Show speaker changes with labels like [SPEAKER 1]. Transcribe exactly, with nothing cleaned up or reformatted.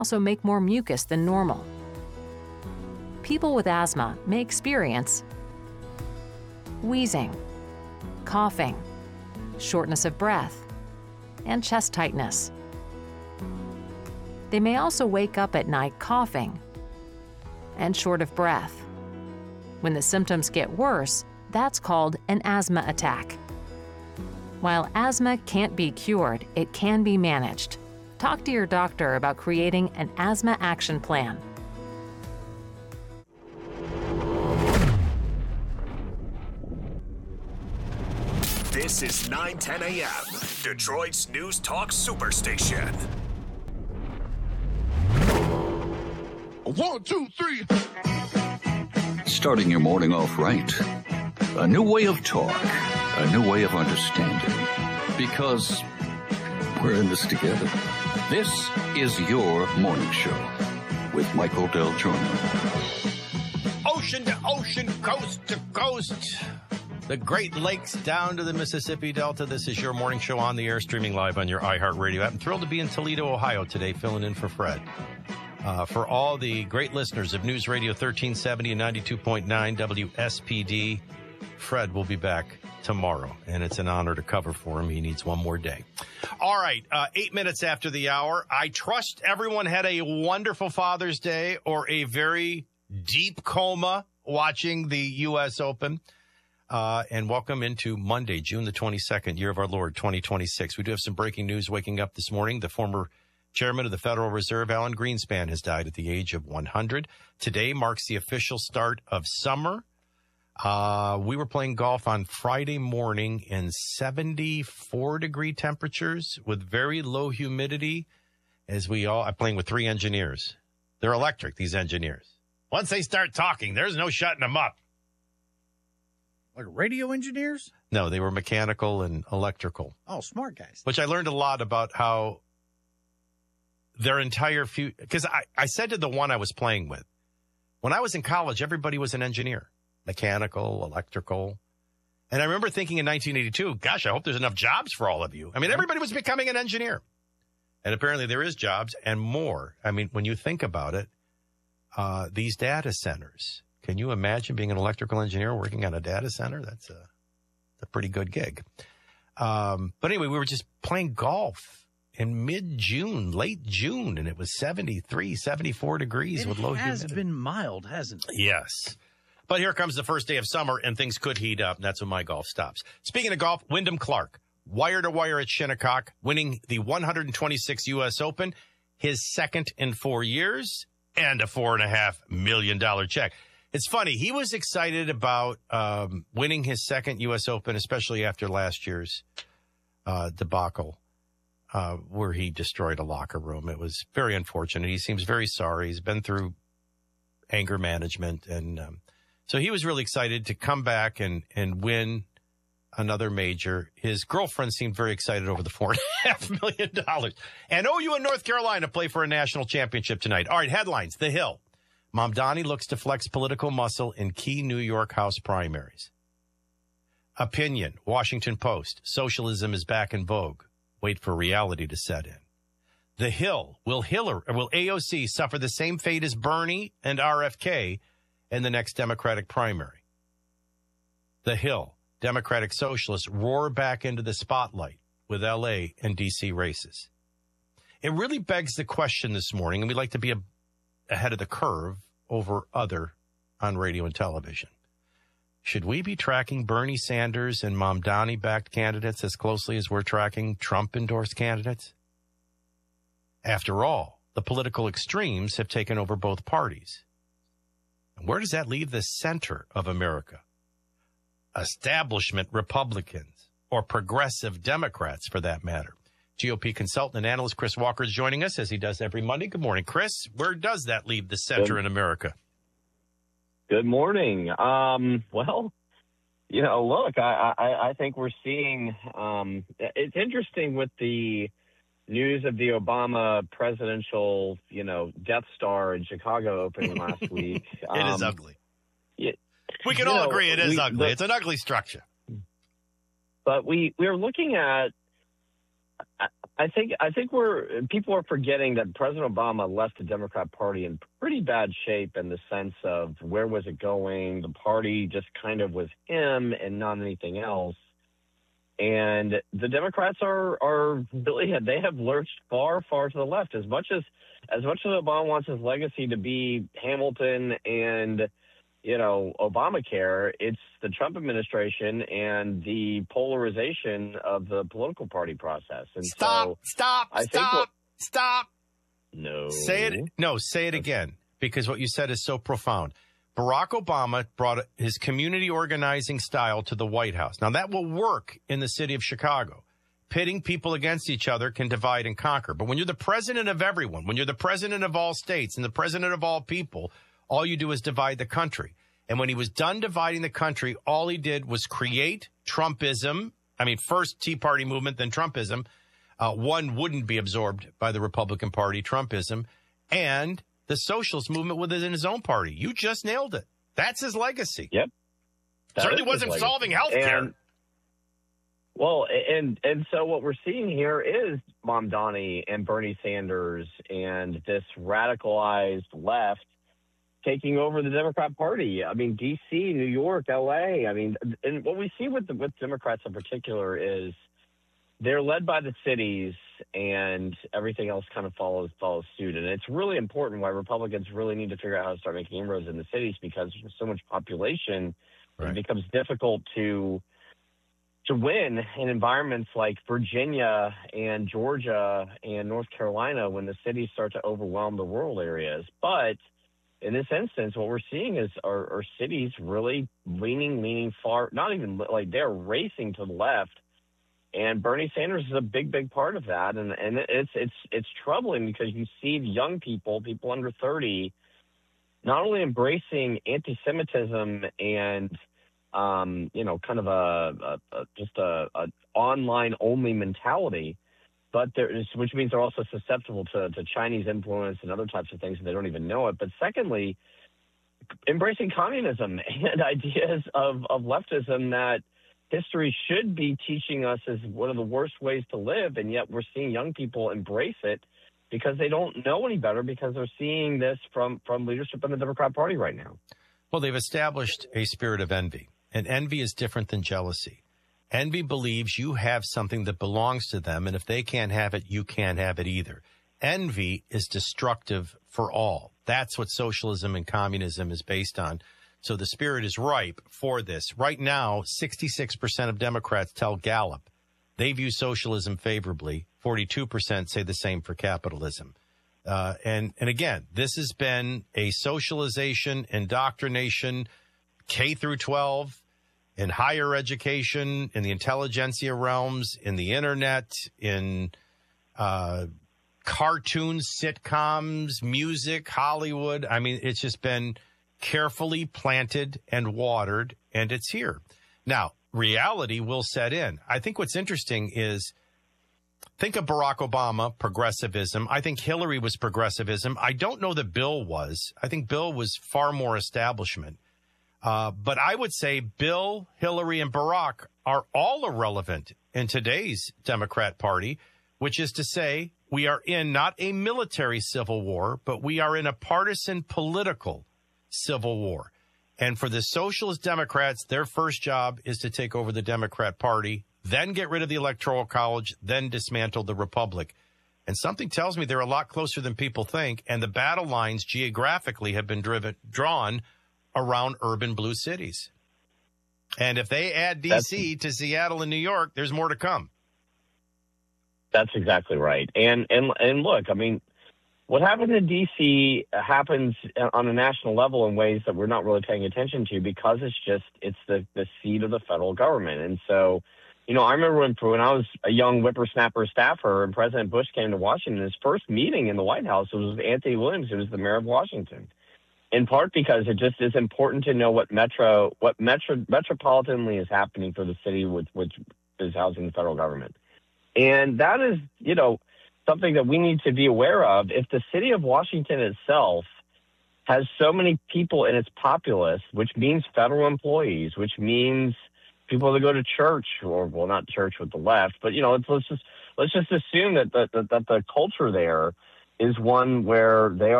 [SPEAKER 1] also make more mucus than normal. People with asthma may experience wheezing, coughing, shortness of breath, and chest tightness. They may also wake up at night coughing and short of breath. When the symptoms get worse, that's called an asthma attack. While asthma can't be cured, it can be managed. Talk to your doctor about creating an asthma action plan.
[SPEAKER 2] This is nine ten a.m., Detroit's News Talk Superstation.
[SPEAKER 3] One, two, three.
[SPEAKER 4] Starting your morning off right. A new way of talk. A new way of understanding. Because we're in this together. This is your morning show with Michael Del Giorno.
[SPEAKER 5] Ocean to ocean, coast to coast. The Great Lakes down to the Mississippi Delta. This is your morning show on the air, streaming live on your iHeartRadio app. I'm thrilled to be in Toledo, Ohio today, filling in for Fred. Uh, for all the great listeners of News Radio thirteen seventy and ninety-two point nine W S P D, Fred will be back tomorrow, and it's an honor to cover for him. He needs one more day. All right, uh, eight minutes after the hour. I trust everyone had a wonderful Father's Day or a very deep coma watching the U S Open. Uh, and welcome into Monday, June the twenty-second, year of our Lord, twenty twenty-six. We do have some breaking news waking up this morning. The former chairman of the Federal Reserve, Alan Greenspan, has died at the age of one hundred. Today marks the official start of summer. Uh, we were playing golf on Friday morning in seventy-four degree temperatures with very low humidity. As we all, I'm playing with three engineers. They're electric, these engineers. Once they start talking, there's no shutting them up.
[SPEAKER 6] Like radio engineers?
[SPEAKER 5] No, they were mechanical and electrical.
[SPEAKER 6] Oh, smart guys.
[SPEAKER 5] Which I learned a lot about how their entire future, because I, I said to the one I was playing with, when I was in college, everybody was an engineer, mechanical, electrical. And I remember thinking in nineteen eighty-two, gosh, I hope there's enough jobs for all of you. I mean, everybody was becoming an engineer. And apparently there is jobs and more. I mean, when you think about it, uh, these data centers, can you imagine being an electrical engineer working on a data center? That's a, a pretty good gig. Um, but anyway, we were just playing golf in mid-June, late June, and it was seventy-three, seventy-four degrees
[SPEAKER 6] it
[SPEAKER 5] with low
[SPEAKER 6] humidity. It
[SPEAKER 5] humidity.
[SPEAKER 6] has been mild, hasn't it?
[SPEAKER 5] Yes. But here comes the first day of summer, and things could heat up, and that's when my golf stops. Speaking of golf, Wyndham Clark, wire-to-wire at Shinnecock, winning the one hundred twenty-six U S Open, his second in four years, and a four point five million dollars check. It's funny. He was excited about um, winning his second U S Open, especially after last year's uh, debacle uh, where he destroyed a locker room. It was very unfortunate. He seems very sorry. He's been through anger management. And um, so he was really excited to come back and, and win another major. His girlfriend seemed very excited over the four point five million dollars. And O U and North Carolina play for a national championship tonight. All right, headlines. The Hill. Mamdani looks to flex political muscle in key New York House primaries. Opinion, Washington Post. Socialism is back in vogue. Wait for reality to set in. The Hill. Will Hillary, or will A O C suffer the same fate as Bernie and R F K in the next Democratic primary? The Hill. Democratic Socialists roar back into the spotlight with L A and D C races. It really begs the question this morning, and we'd like to be a ahead of the curve over other on radio and television. Should we be tracking Bernie Sanders and Mamdani-backed candidates as closely as we're tracking Trump-endorsed candidates? After all, the political extremes have taken over both parties. And where does that leave the center of America? Establishment Republicans, or progressive Democrats for that matter. G O P consultant and analyst Chris Walker is joining us as he does every Monday. Good morning, Chris. Where does that leave the center
[SPEAKER 7] Good.
[SPEAKER 5] in America?
[SPEAKER 7] Good morning. Um, well, you know, look, I, I, I think we're seeing um, it's interesting with the news of the Obama presidential, you know, Death Star in Chicago opening last week.
[SPEAKER 5] It
[SPEAKER 7] um,
[SPEAKER 5] is ugly.
[SPEAKER 7] It,
[SPEAKER 5] We can
[SPEAKER 7] you
[SPEAKER 5] all
[SPEAKER 7] know,
[SPEAKER 5] agree it is
[SPEAKER 7] we-
[SPEAKER 5] ugly.
[SPEAKER 7] but-
[SPEAKER 5] It's an ugly structure.
[SPEAKER 7] But we we're looking at I, I think I think we're people are forgetting that President Obama left the Democrat Party in pretty bad shape in the sense of where was it going? The party just kind of was him and not anything else. And the Democrats are are really they have lurched far, far to the left. As much as as much as Obama wants his legacy to be Hamilton and, you know, Obamacare, it's the Trump administration and the polarization of the political party process. And
[SPEAKER 5] stop!
[SPEAKER 7] so
[SPEAKER 5] stop!
[SPEAKER 7] I think
[SPEAKER 5] stop!
[SPEAKER 7] what,
[SPEAKER 5] stop!
[SPEAKER 7] No.
[SPEAKER 5] Say it. No, say it again, because what you said is so profound. Barack Obama brought his community organizing style to the White House. Now, that will work in the city of Chicago. Pitting people against each other can divide and conquer. But when you're the president of everyone, when you're the president of all states and the president of all people, all you do is divide the country. And when he was done dividing the country, all he did was create Trumpism. I mean, first Tea Party movement, then Trumpism. Uh, one wouldn't be absorbed by the Republican Party, Trumpism. And the socialist movement within his own party. You just nailed it. That's his legacy.
[SPEAKER 7] Yep. That
[SPEAKER 5] Certainly wasn't solving health care.
[SPEAKER 7] Well, and and so what we're seeing here is Mamdani and Bernie Sanders and this radicalized left taking over the Democrat Party. I mean, D C, New York, L A. I mean, and what we see with the, with Democrats in particular is they're led by the cities, and everything else kind of follows follows suit. And it's really important why Republicans really need to figure out how to start making inroads in the cities, because there's so much population, right. It becomes difficult to to win in environments like Virginia and Georgia and North Carolina when the cities start to overwhelm the rural areas. But in this instance, what we're seeing is our, our cities really leaning, leaning far, not even like they're racing to the left. And Bernie Sanders is a big, big part of that. And and it's it's it's troubling because you see young people, people under thirty, not only embracing anti-Semitism and, um, you know, kind of a, a, a just a, a online-only mentality, but there is, which means they're also susceptible to, to Chinese influence and other types of things, and they don't even know it. But secondly, embracing communism and ideas of, of leftism that history should be teaching us is one of the worst ways to live, and yet we're seeing young people embrace it because they don't know any better, because they're seeing this from, from leadership in the Democrat Party right now.
[SPEAKER 5] Well, they've established a spirit of envy, and envy is different than jealousy. Envy believes you have something that belongs to them, and if they can't have it, you can't have it either. Envy is destructive for all. That's what socialism and communism is based on. So the spirit is ripe for this. Right now, sixty-six percent of Democrats tell Gallup they view socialism favorably. forty-two percent say the same for capitalism. Uh, and, and again, this has been a socialization, indoctrination, K through twelve, in higher education, in the intelligentsia realms, in the internet, in uh, cartoons, sitcoms, music, Hollywood. I mean, it's just been carefully planted and watered, and it's here. Now, reality will set in. I think what's interesting is, think of Barack Obama, progressivism. I think Hillary was progressivism. I don't know that Bill was. I think Bill was far more establishment. Uh, but I would say Bill, Hillary, and Barack are all irrelevant in today's Democrat Party, which is to say we are in not a military civil war, but we are in a partisan political civil war. And for the socialist Democrats, their first job is to take over the Democrat Party, then get rid of the Electoral College, then dismantle the Republic. And something tells me they're a lot closer than people think, and the battle lines geographically have been driven, drawn around urban blue cities. And if they add D C That's, to Seattle and New York, there's more to come.
[SPEAKER 7] That's exactly right. And and and look, I mean, what happened in D C happens on a national level in ways that we're not really paying attention to, because it's just, it's the, the seat of the federal government. And so, you know, I remember when, when I was a young whippersnapper staffer and President Bush came to Washington, his first meeting in the White House was with Anthony Williams, who was the mayor of Washington, in part because it just is important to know what metro, what metro, metropolitanly is happening for the city, with which is housing the federal government. And that is, you know, something that we need to be aware of. If the city of Washington itself has so many people in its populace, which means federal employees, which means people that go to church, or, well, not church with the left, but, you know, let's, let's just let's just assume that the, that, that the culture there is one where they